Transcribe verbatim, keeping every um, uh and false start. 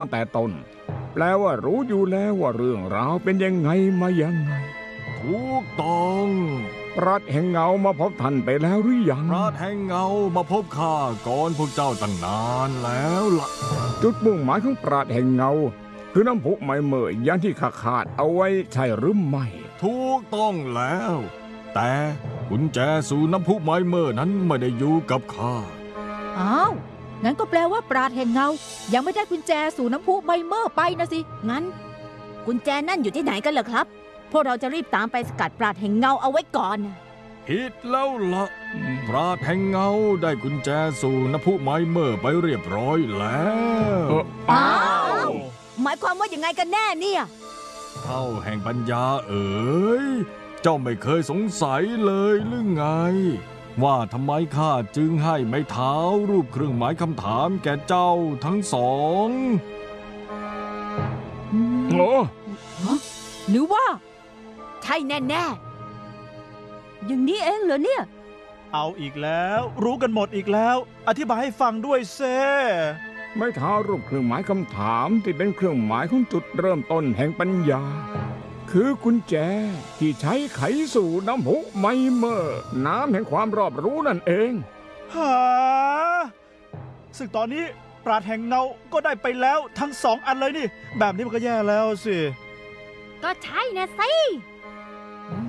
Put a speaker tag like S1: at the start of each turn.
S1: ตั้งแต่ต้นแปลว่ารู้อยู่แล้วว่าเรื่องราวเป็นยังไงมายังไง
S2: ถูกต้อง
S1: ปราชญ์แห่งเงามาพบท่านไปแล้วหรือยัง
S2: ปราชญ์แห่งเงามาพบข้าก่อนพวกเจ้าตั้งนานแล้วล่ะ
S1: จุดมุ่งหมายของปราชญ์แห่งเงาคือน้ำพุไม้เมื่ออย่างที่ข้าคาดเอาไว้ใช่หรือไม่
S2: ถูกต้องแล้วแต่กุญแจสู่น้ำพุไม้เมื่อนั้นไม่ได้อยู่กับข้า
S3: อ้าวงั้นก็แปลว่าปราชญ์แห่งเงายังไม่ได้กุญแจสู่น้ำพุไมเมอร์ไปนะสิ
S4: งั้นกุญแจนั่นอยู่ที่ไหนกันเหรอครับพวกเราจะรีบตามไปสกัดปราชญ์แห่งเงาเอาไว้ก่อน
S2: ผิดแล้วละปราชญ์แห่งเงาได้กุญแจสู่น้ำพุไม้เมื่อไปเรียบร้อยแล้ว
S4: อ้าวหมายความว่ายังไงกันแน่เนี่ย
S2: เท่าแห่งปัญญาเอ๋ยเจ้าไม่เคยสงสัยเลยหรือไงว่าทำไมข้าจึงให้ไม้เท้ารูปเครื่องหมายคำถามแก่เจ้าทั้งสอง
S1: โอ้
S3: หรือว่า
S4: ใช่แน่ๆอย่างนี้เองเหรอเนี่ย
S5: เอาอีกแล้วรู้กันหมดอีกแล้วอธิบายให้ฟังด้วยเซ่
S1: ไม้เท้ารูปเครื่องหมายคำถามที่เป็นเครื่องหมายของจุดเริ่มต้นแห่งปัญญาคือกุญแจที่ใช้ไขสู่น้ำพุไมเมอร์น้ำแห่งความรอบรู้นั่นเอง
S5: ฮะซึ่งตอนนี้ปราชญ์แห่งเงาก็ได้ไปแล้วทั้งสองอันเลยนี่แบบนี้มันก็แย่แล้วสิ
S4: ก็ใช่นะสิ